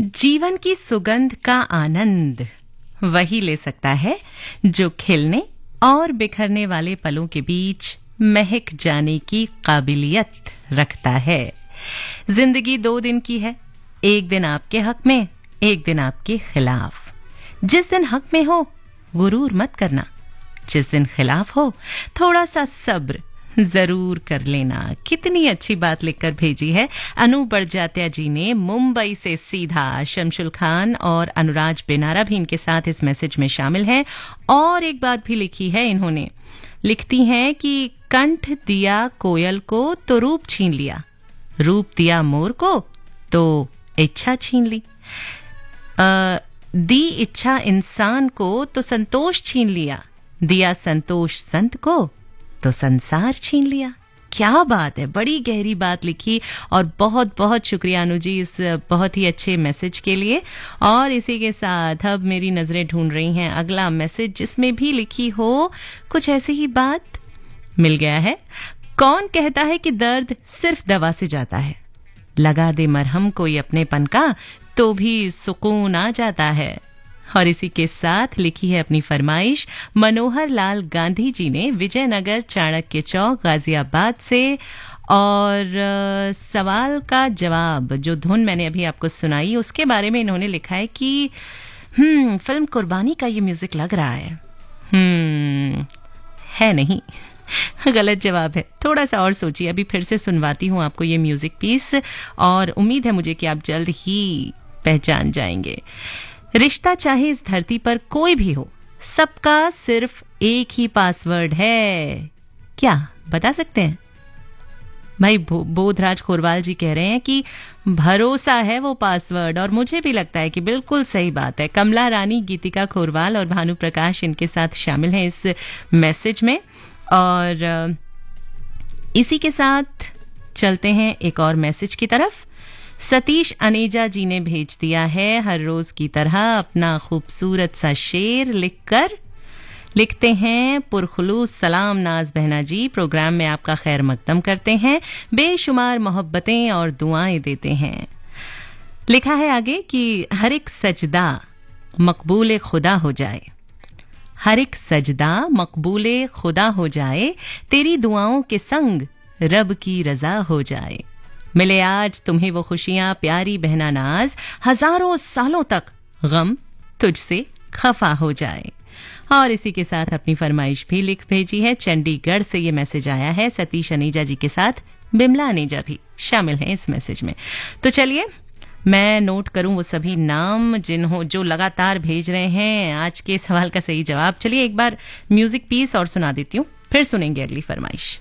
जीवन की सुगंध का आनंद वही ले सकता है जो खिलने और बिखरने वाले पलों के बीच महक जाने की काबिलियत रखता है। जिंदगी 2 दिन की है, एक दिन आपके हक में, एक दिन आपके खिलाफ। जिस दिन हक में हो गुरूर मत करना, जिस दिन खिलाफ हो थोड़ा सा सब्र जरूर कर लेना। कितनी अच्छी बात लिखकर भेजी है अनु बड़जात्या जी ने मुंबई से सीधा। शमशुल खान और अनुराज बेनारा भी इनके साथ इस मैसेज में शामिल हैं। और एक बात भी लिखी है इन्होंने, लिखती हैं कि कंठ दिया कोयल को तो रूप छीन लिया, रूप दिया मोर को तो इच्छा छीन ली, दी इच्छा इंसान को तो संतोष छीन लिया, दिया संतोष संत को तो संसार छीन लिया। क्या बात है, बड़ी गहरी बात लिखी और बहुत बहुत शुक्रिया अनु जी इस बहुत ही अच्छे मैसेज के लिए। और इसी के साथ अब मेरी नजरें ढूंढ रही हैं अगला मैसेज जिसमें भी लिखी हो कुछ ऐसी ही बात। मिल गया है। कौन कहता है कि दर्द सिर्फ दवा से जाता है, लगा दे मरहम कोई अपनेपन का तो भी सुकून आ जाता है। और इसी के साथ लिखी है अपनी फरमाइश मनोहर लाल गांधी जी ने विजयनगर चाणक्य चौक गाजियाबाद से। और सवाल का जवाब जो धुन मैंने अभी आपको सुनाई उसके बारे में इन्होंने लिखा है कि फिल्म कुर्बानी का ये म्यूजिक लग रहा है। है नहीं, गलत जवाब है। थोड़ा सा और सोचिए, अभी फिर से सुनवाती हूँ आपको ये म्यूजिक पीस और उम्मीद है मुझे कि आप जल्द ही पहचान जाएंगे। रिश्ता चाहे इस धरती पर कोई भी हो, सबका सिर्फ एक ही पासवर्ड है। क्या बता सकते हैं? भाई बोधराज खोरवाल जी कह रहे हैं कि भरोसा है वो पासवर्ड, और मुझे भी लगता है कि बिल्कुल सही बात है। कमला रानी, गीतिका खोरवाल और भानु प्रकाश इनके साथ शामिल हैं इस मैसेज में। और इसी के साथ चलते हैं एक और मैसेज की तरफ। सतीश अनेजा जी ने भेज दिया है हर रोज की तरह अपना खूबसूरत सा शेर लिखकर। लिखते हैं पुरखुलूस सलाम नाज बहना जी, प्रोग्राम में आपका खैर मकदम करते हैं, बेशुमार मोहब्बतें और दुआएं देते हैं। लिखा है आगे कि हर एक सजदा मकबूल खुदा हो जाए, हर एक सजदा मकबूल खुदा हो जाए, तेरी दुआओं के संग रब की रजा हो जाए। मिले आज तुम्हें वो खुशियां प्यारी बहना नाज, हजारों सालों तक गम तुझसे खफा हो जाए। और इसी के साथ अपनी फरमाइश भी लिख भेजी है, चंडीगढ़ से ये मैसेज आया है। सतीश अनेजा जी के साथ बिमला अनेजा भी शामिल हैं इस मैसेज में। तो चलिए मैं नोट करूं वो सभी नाम जो लगातार भेज रहे हैं आज के सवाल का सही जवाब। चलिए एक बार म्यूजिक पीस और सुना देती हूं, फिर सुनेंगे अगली फरमाइश।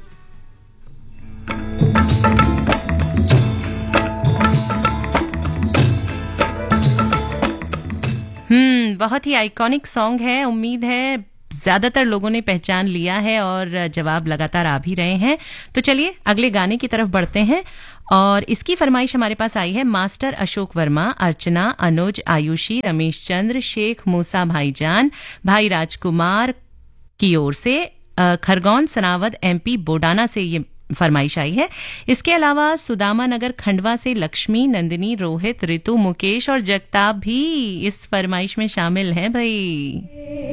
बहुत ही आइकॉनिक सॉन्ग है। उम्मीद है ज्यादातर लोगों ने पहचान लिया है और जवाब लगातार आ भी रहे हैं। तो चलिए अगले गाने की तरफ बढ़ते हैं। और इसकी फरमाइश हमारे पास आई है मास्टर अशोक वर्मा, अर्चना, अनुज, आयुषी, रमेश चंद्र, शेख मूसा भाईजान, भाई राजकुमार की ओर से। खरगोन सनावद MP बोडाना से ये फरमाइश आई है। इसके अलावा सुदामा नगर खंडवा से लक्ष्मी, नंदिनी, रोहित, ऋतु, मुकेश और जगताप भी इस फरमाइश में शामिल हैं भाई।